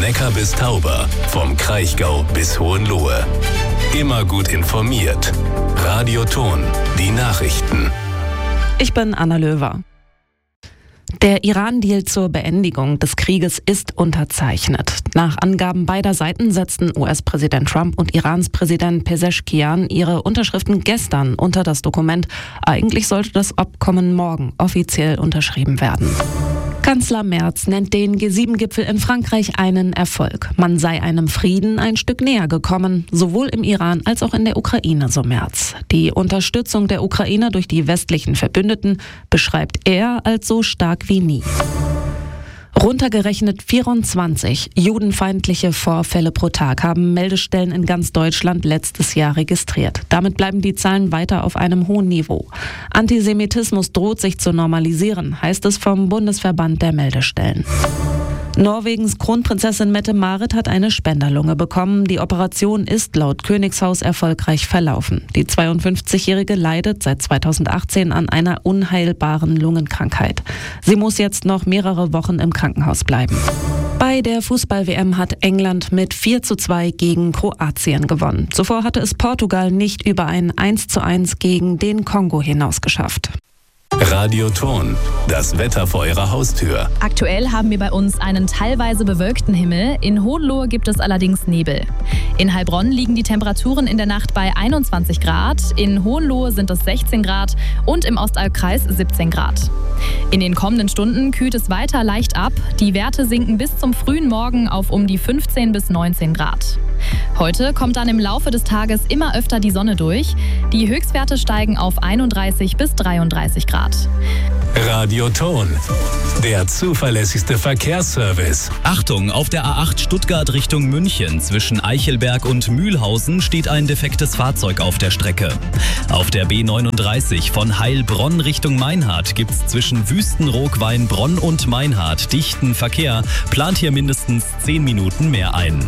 Neckar bis Tauber, vom Kraichgau bis Hohenlohe. Immer gut informiert. Radio Thon, die Nachrichten. Ich bin Anna Löwer. Der Iran-Deal zur Beendigung des Krieges ist unterzeichnet. Nach Angaben beider Seiten setzten US-Präsident Trump und Irans Präsident Pezeshkian ihre Unterschriften gestern unter das Dokument. Eigentlich sollte das Abkommen morgen offiziell unterschrieben werden. Kanzler Merz nennt den G7-Gipfel in Frankreich einen Erfolg. Man sei einem Frieden ein Stück näher gekommen, sowohl im Iran als auch in der Ukraine, so Merz. Die Unterstützung der Ukraine durch die westlichen Verbündeten beschreibt er als so stark wie nie. Runtergerechnet 24 judenfeindliche Vorfälle pro Tag haben Meldestellen in ganz Deutschland letztes Jahr registriert. Damit bleiben die Zahlen weiter auf einem hohen Niveau. Antisemitismus droht sich zu normalisieren, heißt es vom Bundesverband der Meldestellen. Norwegens Kronprinzessin Mette-Marit hat eine Spenderlunge bekommen. Die Operation ist laut Königshaus erfolgreich verlaufen. Die 52-Jährige leidet seit 2018 an einer unheilbaren Lungenkrankheit. Sie muss jetzt noch mehrere Wochen im Krankenhaus bleiben. Bei der Fußball-WM hat England mit 4:2 gegen Kroatien gewonnen. Zuvor hatte es Portugal nicht über ein 1:1 gegen den Kongo hinaus geschafft. Radio Thon, das Wetter vor Ihrer Haustür. Aktuell haben wir bei uns einen teilweise bewölkten Himmel. In Hohenlohe gibt es allerdings Nebel. In Heilbronn liegen die Temperaturen in der Nacht bei 21 Grad. In Hohenlohe sind es 16 Grad und im Ostalbkreis 17 Grad. In den kommenden Stunden kühlt es weiter leicht ab. Die Werte sinken bis zum frühen Morgen auf um die 15 bis 19 Grad. Heute kommt dann im Laufe des Tages immer öfter die Sonne durch. Die Höchstwerte steigen auf 31 bis 33 Grad. Radio Thon, der zuverlässigste Verkehrsservice. Achtung, auf der A8 Stuttgart Richtung München zwischen Eichelberg und Mühlhausen steht ein defektes Fahrzeug auf der Strecke. Auf der B39 von Heilbronn Richtung Meinhard gibt's zwischen Wüstenrog, Weinbronn und Meinhard dichten Verkehr. Plant hier mindestens 10 Minuten mehr ein.